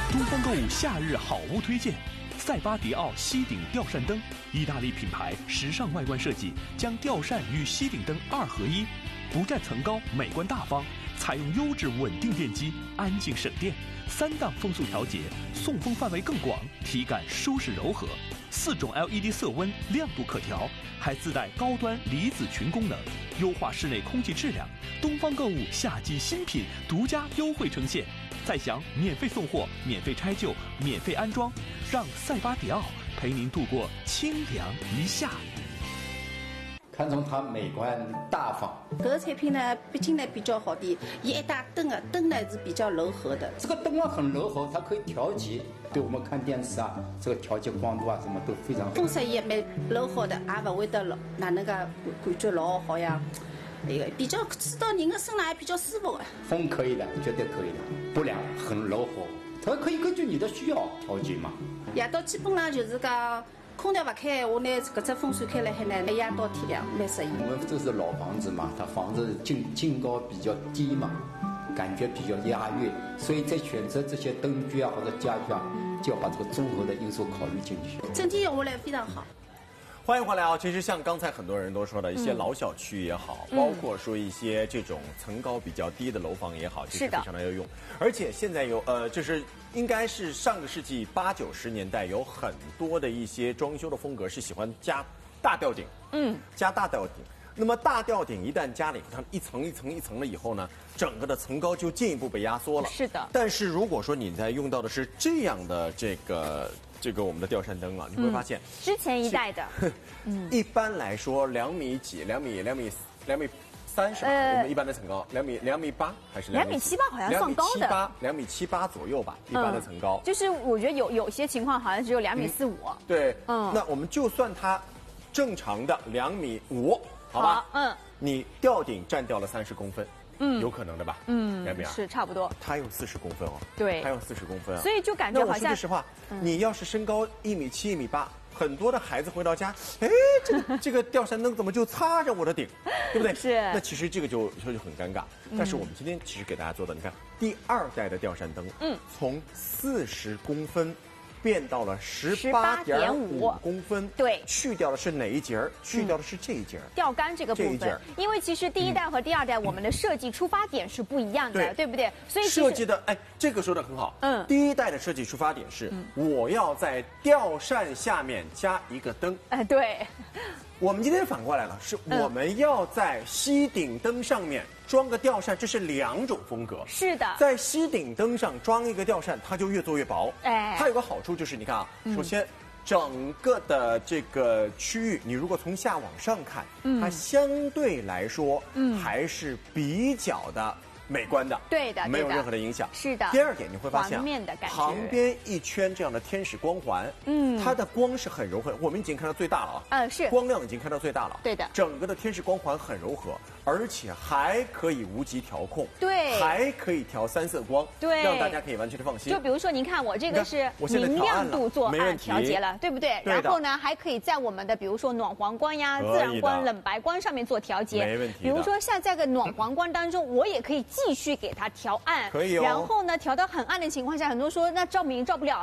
东方购物夏日好物推荐：塞巴迪奥吸顶吊扇灯，意大利品牌，时尚外观设计，将吊扇与吸顶灯2合一，不占层高，美观大方，采用优质稳定电机，安静省电，3档风速调节，送风范围更广，体感舒适柔和，4种 LED 色温亮度可调，还自带高端离子群功能，优化室内空气质量。东方购物夏季新品独家优惠呈现，再享免费送货、免费拆旧、免费安装，让塞巴迪奥陪您度过清凉一夏。 看中它美观大方。 这个产品呢，毕竟呢比较好的，一打灯啊，灯呢是比较柔和的。 这个灯啊很柔和，它可以调节，对我们看电视啊，这个调节光度啊什么都非常好。 风扇也蛮柔和的，也不会得老哪能个感觉老好像那个比较吹到人的身上还比较舒服的。 风可以的，绝对可以的，不凉，很柔和，它可以根据你的需要调节嘛。 夜到基本上就是讲。空调不开，我拿搿只风扇开了海呢，一夜到天亮，蛮适应。 我们这是老房子嘛，它房子净高比较低嘛，感觉比较压抑，所以在选择这些灯具啊或者家具啊，就要把这个综合的因素考虑进去。 整体用下来非常好。 欢迎回来啊！其实像刚才很多人都说的一些老小区也好，包括说一些这种层高比较低的楼房也好，其实非常的有用。而且现在有就是应该是上个世纪80、90年代有很多的一些装修的风格是喜欢加大吊顶，加大吊顶。那么大吊顶一旦加了它一层一层一层了以后呢，整个的层高就进一步被压缩了。 是的。但是如果说你在用到的是这样的这个我们的吊扇灯啊，你会发现之前一代的， 一般来说2米几、2米3是吧？我们一般的层高2米8还是2米 7吧？好像算高的 2米7、8左右吧，一般的层高。 就是我觉得有些情况好像只有2米4、5。 对，那我们就算它正常的2米5，好吧？你吊顶占掉了30公分。有可能的吧？ 是差不多。 它有40公分哦。 对， 它有40公分啊。 所以就感觉好像。 那我说句实话，你要是身高1米7、1米8，很多的孩子回到家，哎，这个吊扇灯怎么就擦着我的顶，对不对？ 是。 那其实这个就很尴尬。但是我们今天其实给大家做的，你看第2代的吊扇灯，从40公分。变到了18.5公分， 对， 去掉的是哪一节？去掉的是这一节， 吊杆这个部分。因为其实第1代和第2代我们的设计出发点是不一样的，对不对？所以设计的，这个说的很好。第1代的设计出发点是，我要在吊扇下面加一个灯。 对。 我们今天反过来了，是我们要在吸顶灯上面装个吊扇，这是2种风格。 是的， 在吸顶灯上装一个吊扇，它就越做越薄。它有个好处就是，你看啊，首先整个的这个区域，你如果从下往上看，它相对来说还是比较的美观的， 对的， 没有任何的影响。 是的。 第2点，你会发现旁边一圈这样的天使光环，它的光是很柔和。我们已经看到最大了啊， 是光亮已经看到最大了。 对的， 整个的天使光环很柔和，而且还可以无极调控， 对， 还可以调3色光， 对， 让大家可以完全的放心。 就比如说，您看我这个是明亮度做调节了，对不对？然后呢，还可以在我们的比如说暖黄光呀、自然光、冷白光上面做调节， 没问题。 比如说像在个暖黄光当中，我也可以继续给它调暗， 可以哦。 然后呢，调到很暗的情况下，很多说那照明照不了。